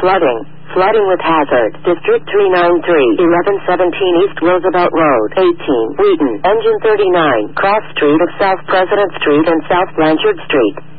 Flooding. Flooding with hazard. District 393, 1117 East Roosevelt Road. 18, Wheaton. Engine 39, Cross Street of South President Street and South Blanchard Street.